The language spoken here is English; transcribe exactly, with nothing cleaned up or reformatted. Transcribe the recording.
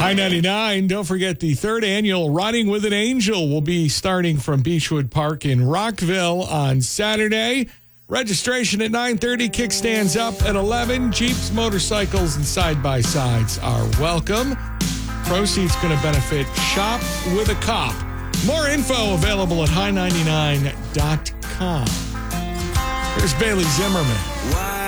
I ninety-nine, don't forget the third annual Riding with an Angel will be starting from Beechwood Park in Rockville on Saturday. Registration at nine thirty, kickstands up at eleven. Jeeps, motorcycles, and side-by-sides are welcome. Proceeds going to benefit Shop with a Cop. More info available at high ninety-nine dot com. Here's Bailey Zimmerman. Why